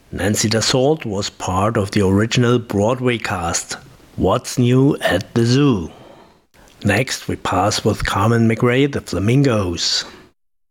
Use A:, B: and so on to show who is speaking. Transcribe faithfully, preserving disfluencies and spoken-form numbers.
A: Nancy Dassault was part of the original Broadway cast. What's new at the zoo? Next we pass with Carmen McRae, The Flamingos.